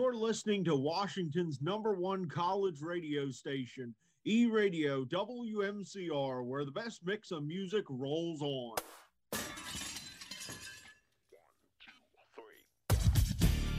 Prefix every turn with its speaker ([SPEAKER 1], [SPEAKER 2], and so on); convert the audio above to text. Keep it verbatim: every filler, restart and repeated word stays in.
[SPEAKER 1] You're listening to Washington's number one college radio station, E-Radio W M C R, where the best mix of music rolls on.